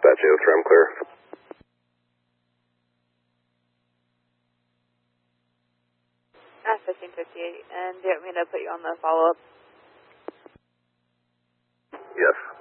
dispatch AOS tram clear. That's 1558, and do you want me to put you on the follow-up? Yes.